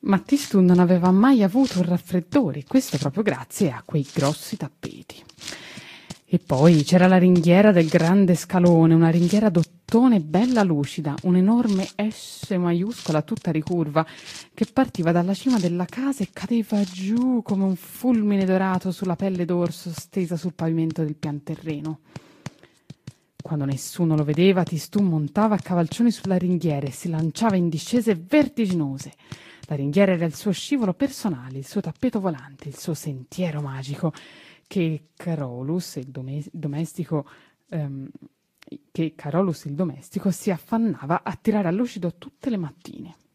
Ma Tistu non aveva mai avuto un raffreddore, questo proprio grazie a quei grossi tappeti. E poi c'era la ringhiera del grande scalone, una ringhiera d'ottone bella lucida, un'enorme S maiuscola tutta ricurva, che partiva dalla cima della casa e cadeva giù come un fulmine dorato sulla pelle d'orso stesa sul pavimento del pian terreno. Quando nessuno lo vedeva, Tistù montava a cavalcioni sulla ringhiera e si lanciava in discese vertiginose. La ringhiera era il suo scivolo personale, il suo tappeto volante, il suo sentiero magico che Carolus il domestico si affannava a tirare a lucido tutte le mattine.